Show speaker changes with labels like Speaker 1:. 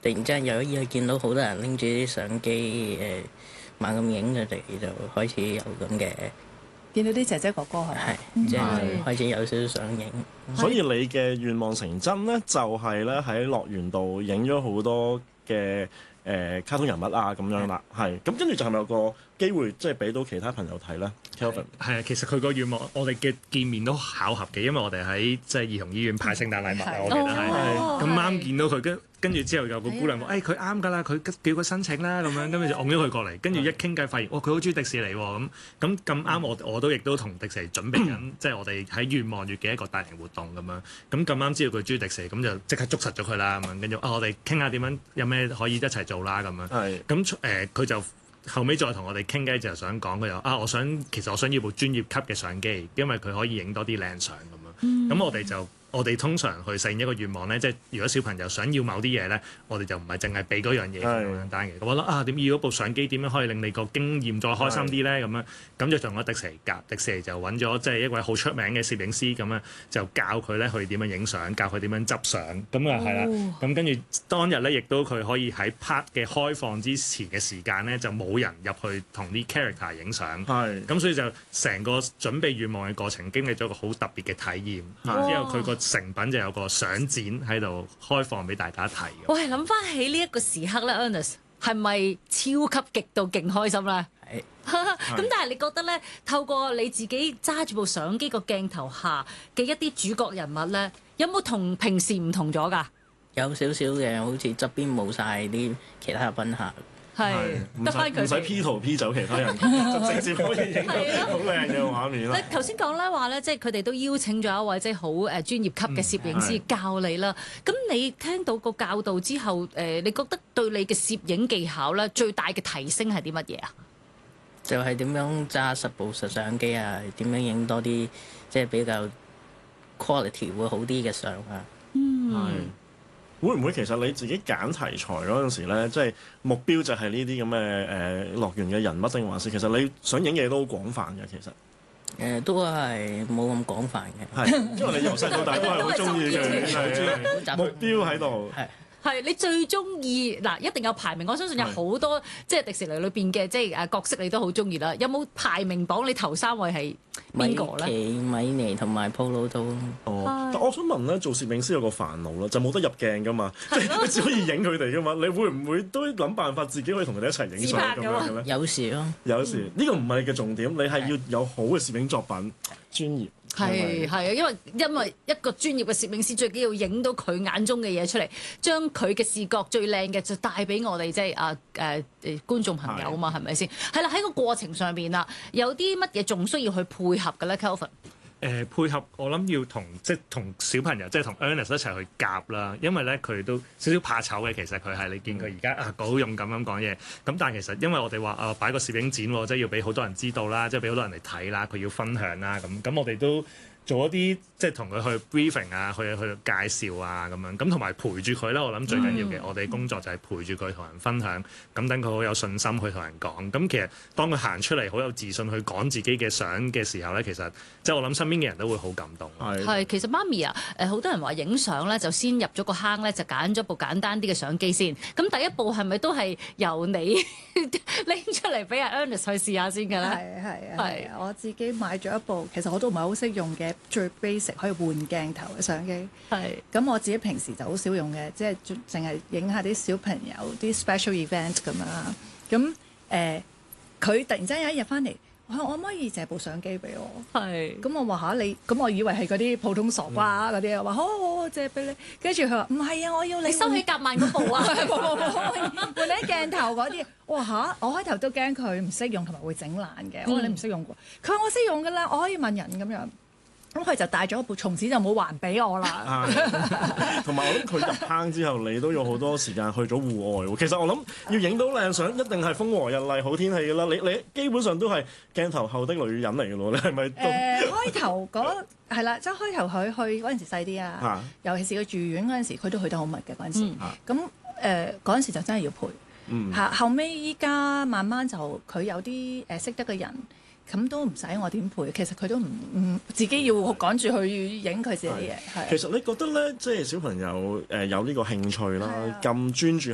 Speaker 1: 突然之間有一日見到好多人拎住啲相機猛咁影佢哋，就開始有咁嘅。
Speaker 2: 見到啲姐姐哥哥係咪？
Speaker 1: 係，即係開始有少少想影。
Speaker 3: 所以你嘅願望成真咧，就係咧喺樂園度影咗好多嘅卡通人物啊咁樣啦，係。咁跟住就係咪有個機會即係俾到其他朋友睇咧 Kelvin？
Speaker 4: 係啊，其實佢個願望，我哋嘅見面都巧合嘅，因為我哋喺即係兒童醫院派聖誕禮物啊，我記得係咁啱見到佢，跟住之後有個姑娘話：佢啱㗎啦，佢叫佢申請啦咁樣，跟住就擁咗佢過嚟，跟住一傾偈發現，佢好中意迪士尼喎，咁啱我都亦都同迪士尼準備緊，即係我哋喺願望月嘅一個大型活動咁樣，咁啱知道佢中意迪士尼，咁就即刻捉實咗佢啦咁樣，跟住我哋傾下點樣有咩可以一齊做啦咁樣，咁佢就。後尾再同我哋傾偈就想講佢又其實我想要部專業級嘅相機，因為佢可以影多啲靚相咁樣。咁我哋通常去實現一個願望咧，即係如果小朋友想要某啲嘢咧，我哋就唔係淨係俾嗰樣嘢咁簡單嘅。我覺得點要嗰部相機點樣可以令你個經驗再開心啲咧？咁樣咁就同我迪士尼夾，迪士尼就揾咗即係一位好出名嘅攝影師咁樣，就教佢咧去點樣影相，教佢點樣執相。咁啊係啦，咁跟住當日咧，亦都佢可以喺 park 嘅開放之前嘅時間咧，就冇人入去同啲 character 影相。咁所以就成個準備願望嘅過程，經歷咗個好特別嘅體驗。之後佢個成品就有個相展喺度開放俾大家睇。
Speaker 5: 我係諗翻起呢一個時刻咧 Ernest 係咪超級極度勁開心咧？
Speaker 1: 係。
Speaker 5: 咁但係你覺得咧，透過你自己揸住部相機個鏡頭下嘅一啲主角人物咧，有冇同平時唔同咗㗎？
Speaker 1: 有少少嘅，好似側邊冇晒啲其他賓客。
Speaker 5: 係得翻佢，
Speaker 3: 唔使 P 圖 P 走其他人，就直接可以影到好靚嘅畫面啦。
Speaker 5: 頭先講咧話咧，即係佢哋都邀請咗一位即係好專業級嘅攝影師教你啦。咁你聽到個教導之後，你覺得對你嘅攝影技巧咧最大嘅提升係啲乜嘢啊？
Speaker 1: 就係點樣揸實部實相機啊？點樣影多啲即係比較 quality 會好啲嘅相啊？
Speaker 3: 會唔會其實你自己揀題材嗰陣時咧，即係目標就係呢啲咁嘅樂園嘅人物，定還是其實你想影嘅嘢都好廣泛嘅？其實
Speaker 1: 都係冇咁廣泛嘅。
Speaker 3: 係，因為你由細到大都係好中意嘅，目標喺度。
Speaker 5: 係你最中意嗱，一定有排名。我相信有好多即係迪士尼裏邊嘅即係角色，你都好中意啦。有冇排名榜？你頭3位係邊個咧？
Speaker 1: 米妮同埋 Polo 都。
Speaker 3: 但我想問咧，做攝影師有個煩惱啦，就冇得入鏡噶嘛，即係你只可以影佢哋噶嘛。你會唔會都諗辦法自己可以同佢哋一齊影相咁樣嘅咧？
Speaker 1: 有時咯，
Speaker 3: 有時呢個唔係你嘅重點，你係要有好嘅攝影作品，專業。
Speaker 5: 係啊，因為一個專業嘅攝影師最緊要影到佢眼中嘅嘢出嚟，將佢嘅視覺最靚嘅就帶俾我哋即係觀眾朋友啊嘛，係咪先？係啦，喺個過程上邊啦，有啲乜嘢仲需要去配合嘅咧 Kelvin？
Speaker 4: 配合我諗要同小朋友即係同 Ernest 一齊去夾啦，因為咧佢都少少怕醜嘅。其實佢係你見佢而家好勇敢咁講嘢，咁但係其實因為我哋話擺個攝影展喎，即係要俾好多人知道啦，即係俾好多人嚟睇啦，佢要分享啦，咁我哋都做一啲即係同佢去 briefing 啊，去介紹啊咁樣，咁同埋陪住佢啦。我諗最緊要嘅，我哋工作就係陪住佢同人分享，咁等佢好有信心去同人講。咁其實當佢行出嚟好有自信去講自己嘅相嘅時候咧，其實即係我諗身邊嘅人都會好感動。
Speaker 5: 係其實媽咪啊，好多人話影相咧就先入咗個坑咧，就揀咗部簡單啲嘅相機先。咁第一步係咪都係由你拎出嚟俾阿 Ernest 去試下先嘅咧？
Speaker 2: 係啊，我自己買咗一部，其實我都唔係好識用嘅。最 basic 可以換鏡頭嘅相機，咁我自己平時就好少用嘅，即係淨係影下啲小朋友啲 special event 咁樣啦。咁佢突然之間有一日翻嚟，我可唔可以借部相機俾我？咁我話嚇你，咁我以為係嗰啲普通傻瓜嗰啲，話好借俾你。跟住佢話唔係啊，我要你
Speaker 5: 收起夾萬嗰部啊，
Speaker 2: 換你鏡頭嗰啲。我話嚇，我開頭都驚佢唔識用同埋會整爛嘅。我話你唔識用過，佢話我識用㗎啦，我可以問人咁樣。咁佢就帶咗一部，從此就冇還俾我啦。
Speaker 3: 同埋我諗佢入坑之後，你都有好多時間去咗戶外喎。其實我諗要影到靚相，一定係風和日麗、好天氣㗎啦。你基本上都係鏡頭後的女人嚟㗎咯。你係咪？
Speaker 2: 開頭係啦，即係開頭佢去嗰陣時細啲啊，尤其是佢住院嗰陣時，佢都去得好密嘅嗰陣時。咁嗰陣時就真係要陪。後尾依家慢慢就佢有啲識得嘅人。咁都唔使我點陪，其實佢都唔自己要趕住去影佢自己嘢。
Speaker 3: 其實你覺得咧，即係小朋友有呢個興趣啦，咁專注